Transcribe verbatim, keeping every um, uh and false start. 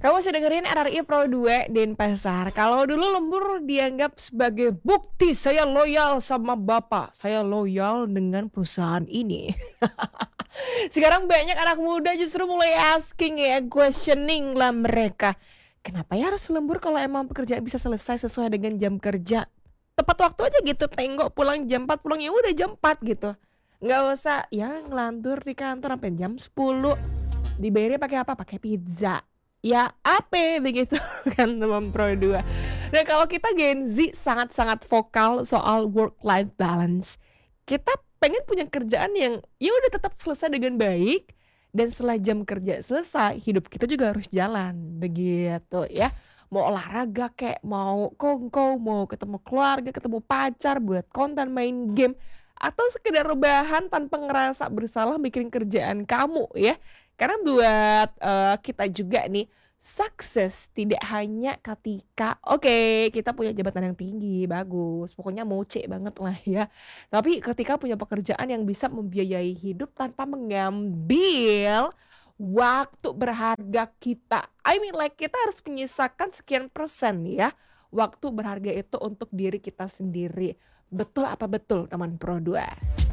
Kamu masih dengerin R R I Pro dua Denpasar. Kalau dulu lembur dianggap sebagai bukti saya loyal sama bapak, saya loyal dengan perusahaan ini. Sekarang banyak anak muda justru mulai asking ya, questioning lah mereka. Kenapa ya harus lembur kalau emang pekerjaan bisa selesai sesuai dengan jam kerja? Tepat waktu aja gitu, tengok pulang jam empat, pulang ya udah jam empat gitu. Nggak usah ya ngelantur di kantor sampai jam sepuluh. Dibayarnya pakai apa? Pakai pizza. Ya apa begitu kan teman Pro dua. Nah kalau kita Gen Z sangat-sangat vokal soal work life balance. Kita pengen punya kerjaan yang ya udah tetap selesai dengan baik, dan setelah jam kerja selesai hidup kita juga harus jalan begitu ya. Mau olahraga kayak mau kongko, mau ketemu keluarga, ketemu pacar, buat konten, main game, atau sekedar rebahan tanpa ngerasa bersalah mikirin kerjaan kamu ya. Karena buat eh, kita juga nih, sukses tidak hanya ketika oke kita punya jabatan yang tinggi, bagus, pokoknya moce banget lah ya. Tapi ketika punya pekerjaan yang bisa membiayai hidup tanpa mengambil waktu berharga kita. I mean like kita harus menyisakan sekian persen ya waktu berharga itu untuk diri kita sendiri. Betul apa betul teman Pro dua?